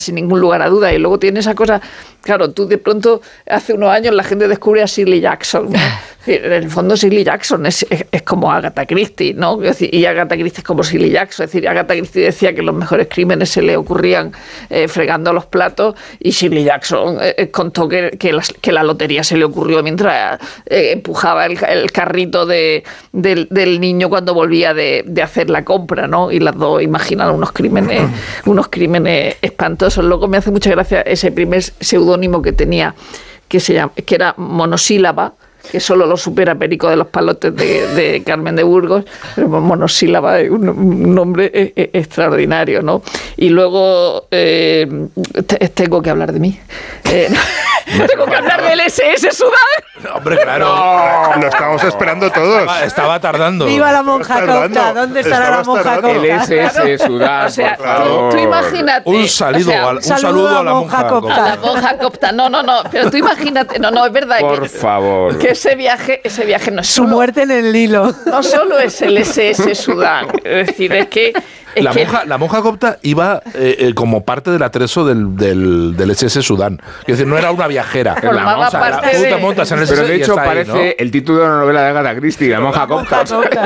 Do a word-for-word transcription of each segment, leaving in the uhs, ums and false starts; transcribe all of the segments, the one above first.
sin ningún lugar a duda. Y luego tiene esa cosa, claro, tú de pronto, hace unos años la gente descubre a Shirley Jackson, ¿no? En el fondo Shirley Jackson es, es, es como Agatha Christie, ¿no? Es decir, y Agatha Christie es como Shirley Jackson. Es decir, Agatha Christie decía que los mejores crímenes se le ocurrían eh, fregando los platos, y Shirley Jackson eh, contó que, que, la, que la lotería se le ocurrió mientras eh, empujaba el, el carrito de, del, del niño cuando volvía de, de hacer la compra, ¿no? Y las dos imaginan unos crímenes, unos crímenes espantosos. Luego me hace mucha gracia ese primer seudónimo que tenía, que, se llama, que era Monosílaba, que solo lo supera Perico de los Palotes de, de Carmen de Burgos, pero Monosílaba es un, un nombre eh, eh, extraordinario, ¿no? Y luego eh, te, tengo que hablar de mí. Eh, no, tengo que hablar del ese ese Sudán. No, hombre, claro. No, lo estamos esperando todos. Estaba, estaba tardando. ¡Viva la monja copta! ¿Dónde estará Estamos la monja tardando. copta? El ese ese Sudán, O sea, por favor. tú, tú imagínate. Un saludo, o sea, a, un saludo a la monja copta. a la monja copta. No, no, no. Pero tú imagínate. No, no, es verdad. Por que, favor. Que ese viaje, ese viaje no es Su solo, muerte en el Nilo. no solo es el ese ese Sudán. Es decir, es que. Es La que monja, la monja copta iba eh, eh, como parte del atrezo del, del, del ese ese Sudán. Es decir, no era una viajera. Formaba La, o sea, parte tú te de- montas en el Pero ese ese de y hecho está ahí, parece ¿no? el título de una novela de Agatha Christie, La monja copta.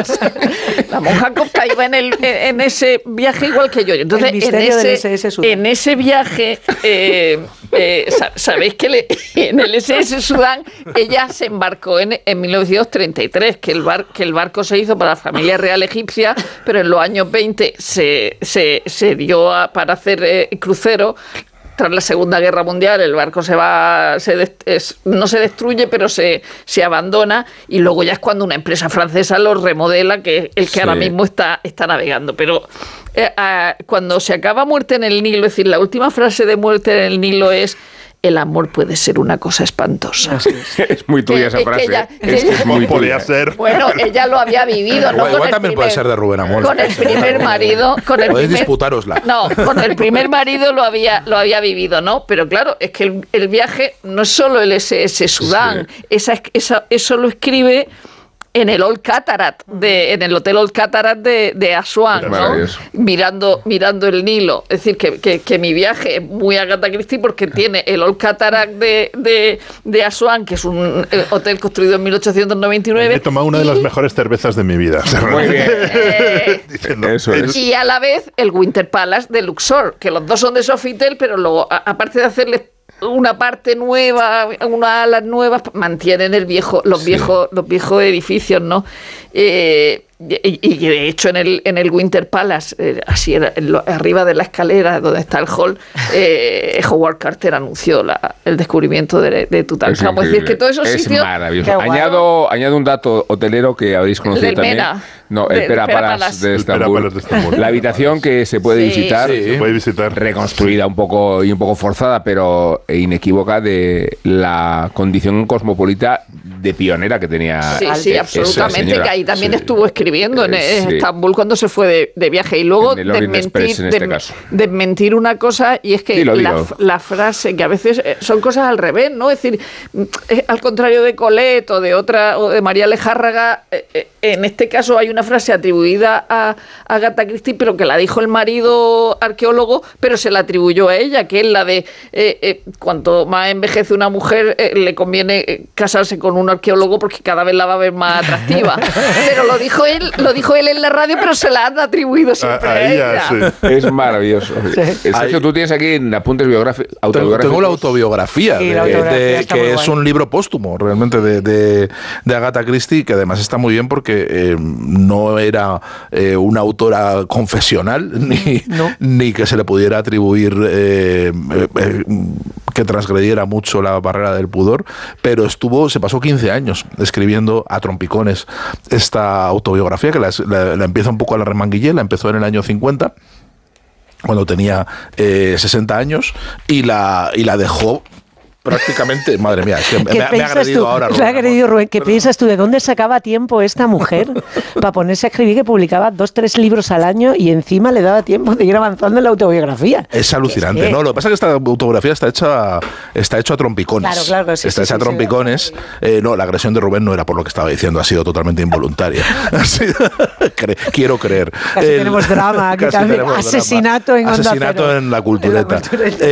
La monja copta iba en, el, en, en ese viaje igual que yo. Entonces, El en misterio del ese, ese ese Sudán. en ese viaje, eh, eh, sa- sabéis que le- en el ese ese Sudán ella se embarcó en, en mil novecientos treinta y tres, que el, bar, que el barco se hizo para la familia real egipcia, pero en los años veinte se, se, se dio a- para hacer eh, crucero. Tras la Segunda Guerra Mundial el barco se va, se des, es, no se destruye, pero se, se abandona, y luego ya es cuando una empresa francesa lo remodela, que es el que Sí. ahora mismo está, está navegando. Pero eh, a, cuando se acaba Muerte en el Nilo, es decir, la última frase de Muerte en el Nilo es: el amor puede ser una cosa espantosa. Es muy tuya Que- esa es que frase. ella- Es que que es ella- muy Podía tuya. ser. Bueno, ella lo había vivido, ¿no? Igual, Con igual el también puede primer- ser de Rubén Amor. Con el primer marido, con el Podéis primer, disputárosla. No, con el primer marido lo había, lo había vivido, ¿no? Pero claro, es que el, el viaje no es solo el ese ese Sudán, esa, esa, eso lo escribe en el Old Cataract, de, en el Hotel Old Cataract de, de Asuán, ¿no? Maravilloso. Mirando, mirando el Nilo. Es decir, que, que, que mi viaje es muy Agatha Christie porque tiene el Old Cataract de, de, de Asuán, que es un eh, hotel construido en mil ochocientos noventa y nueve. He tomado una de las mejores cervezas de mi vida. Muy bien. Eh, Diciendo, Eso el- es. y a la vez el Winter Palace de Luxor, que los dos son de Sofitel, pero luego, a- aparte de hacerles una parte nueva, unas alas nuevas, mantienen el viejo, los Sí. viejos, los viejos edificios, ¿no? Eh, y, y de hecho en el en el Winter Palace, eh, así era, en lo- arriba de la escalera donde está el hall, eh, Howard Carter anunció la, el descubrimiento de, de Tutankamón. Es, decir, que todos esos es sitios. maravilloso. Qué guay. Añado, añado un dato hotelero que habréis conocido Del también. Mena. No, Del el Pera Pera Palace Palace. de El Pera Estambul. Palace de Estambul. La habitación que se puede Sí. visitar, Sí. Se puede visitar. reconstruida un poco y un poco forzada, pero inequívoca, de la condición cosmopolita de pionera que tenía. Sí, sí, esa absolutamente, señora. que ahí también Sí. estuvo escribiendo en, Eh, en sí. Estambul cuando se fue de, de viaje. Y luego En el Orient desmentir, Express, en este dem- caso. desmentir una cosa, y es que Dilo, la, dilo. la frase, que a veces eh, son cosas al revés, ¿no? Es decir, mm, eh, al contrario de Colette o de otra, o de María Lejárraga, eh, eh, en este caso hay una frase atribuida a a Agatha Christie, pero que la dijo el marido arqueólogo, pero se la atribuyó a ella, que es la de eh, eh, cuanto más envejece una mujer, eh, le conviene eh, casarse con un arqueólogo porque cada vez la va a ver más atractiva. Pero lo dijo él, lo dijo él en la radio, pero se la han atribuido siempre A, a, a ella, ella. sí. Es maravilloso. Sergio, tú tienes aquí en apuntes biográficos. Tengo, tengo la autobiografía, Sí, de- la autobiografía de- está muy que es guay. un libro póstumo realmente de, de, de Agatha Christie, que además está muy bien porque eh, no era eh, una autora confesional ni, No. ni que se le pudiera atribuir eh, eh, eh, que transgrediera mucho la barrera del pudor, pero estuvo, se pasó quince años escribiendo a trompicones esta autobiografía, que la, la- la empieza un poco a la remanguillé, la empezó en el año cincuenta, cuando tenía eh, sesenta años, y la, y la dejó prácticamente, madre mía, es que me, ¿Qué me ha piensas agredido tú? ahora Me ha Rubén agredido Amor. Rubén. ¿Qué piensas tú? ¿De dónde sacaba tiempo esta mujer para ponerse a escribir, que publicaba dos, tres libros al año y encima le daba tiempo de ir avanzando en la autobiografía? Es alucinante, Es que- ¿no? Lo que pasa es que esta autobiografía está hecha, está hecho a trompicones. Claro, claro, sí, está sí, hecha sí, a sí. trompicones. Eh, no, la agresión de Rubén no era por lo que estaba diciendo, ha sido totalmente involuntaria. Ha sido- cre- quiero creer. Casi tenemos drama aquí casi también. tenemos drama. Asesinato en Onda Asesinato Cero. en la cultureta. En la cultureta. Eh,